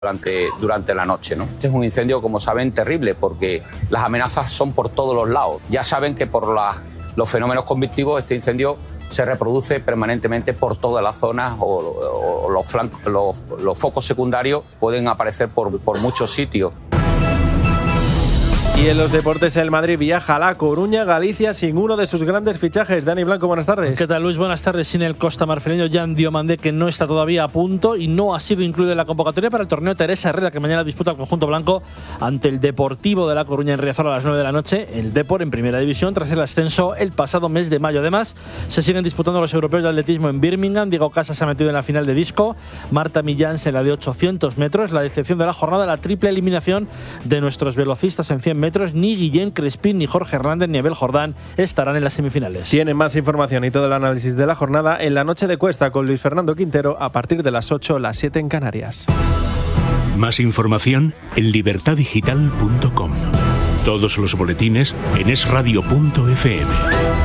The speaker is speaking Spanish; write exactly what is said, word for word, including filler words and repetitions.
Durante, durante la noche, ¿no? Este es un incendio, como saben, terrible, porque las amenazas son por todos los lados. Ya saben que por la, los fenómenos convectivos este incendio se reproduce permanentemente por todas las zonas o, o, o los, flancos, los, los focos secundarios pueden aparecer por, por muchos sitios. Y en los deportes, el Madrid viaja a La Coruña, Galicia, sin uno de sus grandes fichajes. Dani Blanco, buenas tardes. ¿Qué tal, Luis? Buenas tardes. Sin el costamarfileño Jan Diomandé, que no está todavía a punto y no ha sido incluido en la convocatoria para el torneo Teresa Herrera, que mañana disputa el conjunto blanco ante el Deportivo de La Coruña en Riazor a las nueve de la noche. El Depor en primera división tras el ascenso el pasado mes de mayo. Además, se siguen disputando los europeos de atletismo en Birmingham. Diego Casas se ha metido en la final de disco. Marta Millán en la de ochocientos metros. La decepción de la jornada, la triple eliminación de nuestros velocistas en cien metros. Ni Guillén Crespín, ni Jorge Hernández, ni Abel Jordán estarán en las semifinales. Tienen más información y todo el análisis de la jornada en la noche de Cuesta con Luis Fernando Quintero a partir de las ocho, las siete en Canarias. Más información en libertad digital punto com. Todos los boletines en es radio punto efe eme.